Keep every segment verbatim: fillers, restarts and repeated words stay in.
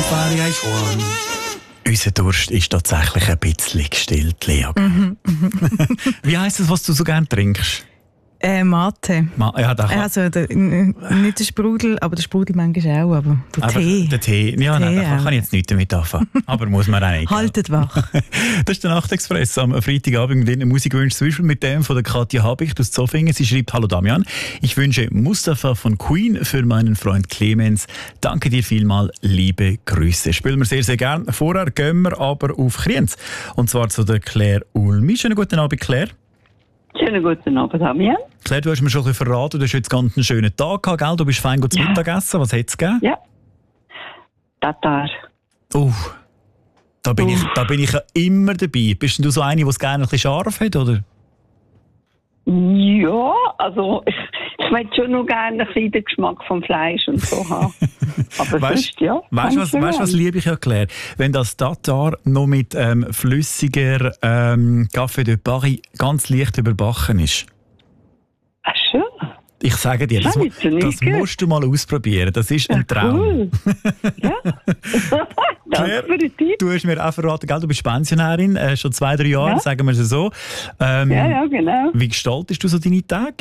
nobody I want. Unser Durst ist tatsächlich ein bisschen gestillt, Lea. Mhm. Wie heisst das, was du so gerne trinkst? Äh, Mate. Ma ja, da kann... Also, der, n- nicht der Sprudel, aber der Sprudel manchmal auch, aber der Aber Tee. Der Tee. Ja, Tee nein, da kann, auch. kann ich jetzt nichts damit anfangen. Aber muss man auch nicht. gell? Haltet wach. Das ist der Nachtexpress am Freitagabend mit Ihnen Musikwunsch, zum Beispiel mit dem von der Katja Habicht aus Zofingen. Sie schreibt: Hallo Damian, ich wünsche Mustafa von Queen für meinen Freund Clemens. Danke dir vielmal, liebe Grüße. Spielen wir sehr, sehr gern. Vorher gehen wir aber auf Kriens. Und zwar zu der Claire Ulmi. Schönen guten Abend, Claire. Schönen guten Abend, Damian. Claire, du hast mir schon ein bisschen verraten, du hast jetzt ganz einen schönen Tag gehabt, gell? Du bist fein gut zum Ja. Mittagessen. Was hat es gegeben? Ja. Tatar. Oh, da bin, Oh. ich, da bin ich ja immer dabei. Bist denn du so eine, die es gerne ein bisschen scharf hat, oder? Ja, also ich, ich möchte schon noch gerne ein bisschen den Geschmack vom Fleisch und so haben. Aber Weißt sonst, ja. Weißt du, was, weißt, was liebe ich ja, Claire? Wenn das Tatar noch mit ähm, flüssiger ähm, Café de Paris ganz leicht überbacken ist. Ach schön. Ich sage dir, das, Das mu- ist ja nicht das gut. musst du mal ausprobieren. Das ist ein Traum. Cool. Ja. Claire, Danke für den Tipp. Du hast mir auch verraten, gell? Du bist Pensionärin, äh, schon zwei, drei Jahre, Ja. sagen wir es so. Ähm, Ja, ja, genau. Wie gestaltest du so deine Tage?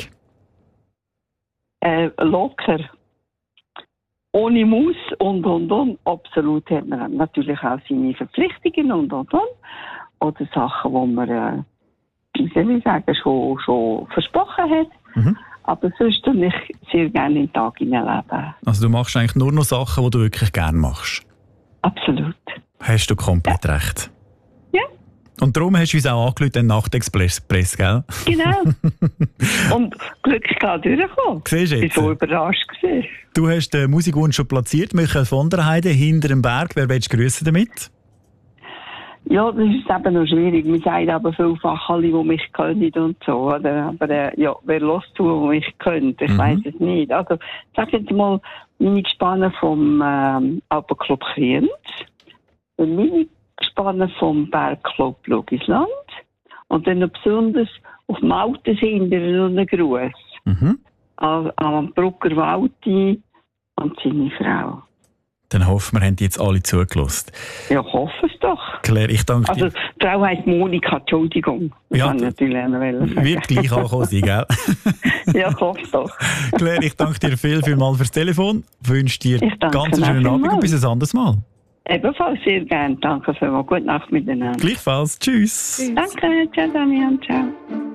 Äh, locker. Ohne Muss und, und, und. Absolut hat man natürlich auch seine Verpflichtungen und, und, und. Oder Sachen, die man, äh, wie soll ich sagen, schon, schon versprochen hat. Mhm. Aber sonst tue ich sehr gerne in den Tag hineinleben. Also du machst eigentlich nur noch Sachen, die du wirklich gerne machst. Absolut. Hast du komplett recht. Ja. Und darum hast du uns auch angerufen, den Nachtexpress, gell? Genau. Und Glück kann durchkommen. Siehst du Ich jetzt? war so überrascht gewesen. Du hast den Musikwunsch schon platziert, Michael von der Heide, hinter dem Berg. Wer willst du grüssen damit? Ja, das ist eben noch schwierig. Man sagt aber vielfach alle, die mich kennen und so. Oder? Aber äh, ja, wer lässt zu, der mich kennt? Ich Mhm. weiss es nicht. Also, sag jetzt mal, meine Gespanne vom ähm, Alpenclub Kriens, und meine Gespanne vom Bergclub Lugisland und dann noch besonders auf dem Altenshinder noch einen Gruß Mhm. an, an Brucker Walti und seine Frau. Dann hoffen wir, haben die jetzt alle zugelassen. Ja, ich hoffe es doch. Claire, ich danke Also, dir. die Frau heisst Monika, Entschuldigung. Das Ja, kann ich natürlich auch noch sagen. Wird gleich angekommen sein, gell? Ja, ich hoffe es doch. Claire, ich danke dir viel, viel mal fürs Telefon. Wünsche dir Ich danke ganz einen schönen auch Abend und vielmals. bis ein anderes Mal. Ebenfalls sehr gerne. Danke vielmals. Gute Nacht miteinander. Gleichfalls. Tschüss. Danke. Ciao, Damian. Ciao.